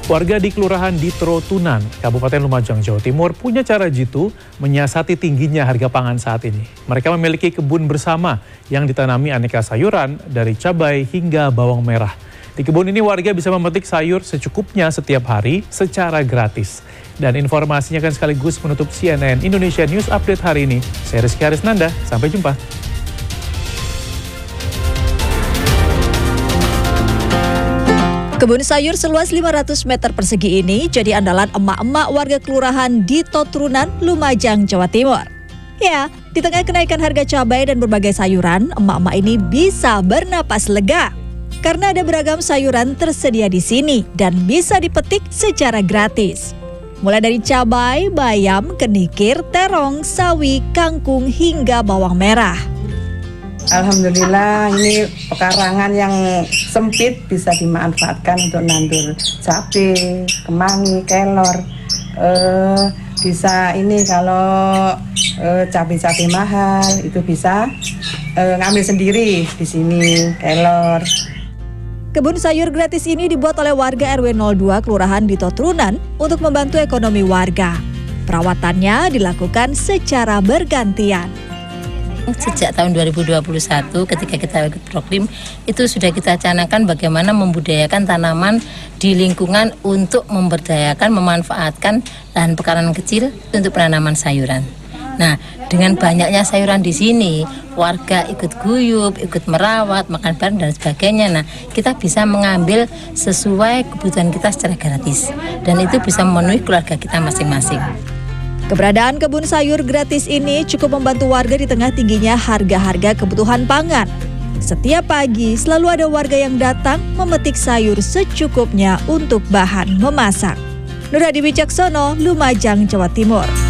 Warga di Kelurahan Ditro Tunan, Kabupaten Lumajang, Jawa Timur punya cara jitu menyiasati tingginya harga pangan saat ini. Mereka memiliki kebun bersama yang ditanami aneka sayuran dari cabai hingga bawang merah. Di kebun ini warga bisa memetik sayur secukupnya setiap hari secara gratis. Dan informasinya akan sekaligus menutup CNN Indonesia News Update hari ini. Saya Rizky Harisnanda, sampai jumpa. Kebun sayur seluas 500 meter persegi ini jadi andalan emak-emak warga Kelurahan Ditro Tunan, Lumajang, Jawa Timur. Ya, di tengah kenaikan harga cabai dan berbagai sayuran, emak-emak ini bisa bernapas lega. Karena ada beragam sayuran tersedia di sini dan bisa dipetik secara gratis. Mulai dari cabai, bayam, kenikir, terong, sawi, kangkung, hingga bawang merah. Alhamdulillah ini pekarangan yang sempit bisa dimanfaatkan untuk nandur cabai, kemangi, kelor. Bisa ini kalau cabai-cabai mahal itu bisa ngambil sendiri di sini kelor. Kebun sayur gratis ini dibuat oleh warga RW 02 Kelurahan Ditro Tunan untuk membantu ekonomi warga. Perawatannya dilakukan secara bergantian. Sejak tahun 2021 ketika kita ikut Proklim itu sudah kita canangkan bagaimana membudidayakan tanaman di lingkungan untuk memberdayakan, memanfaatkan lahan pekarangan kecil untuk penanaman sayuran. Nah, dengan banyaknya sayuran di sini, warga ikut guyup, ikut merawat, makan bareng dan sebagainya. Nah, kita bisa mengambil sesuai kebutuhan kita secara gratis dan itu bisa memenuhi keluarga kita masing-masing. Keberadaan kebun sayur gratis ini cukup membantu warga di tengah tingginya harga-harga kebutuhan pangan. Setiap pagi selalu ada warga yang datang memetik sayur secukupnya untuk bahan memasak. Nur Hadi Wicaksono, Lumajang, Jawa Timur.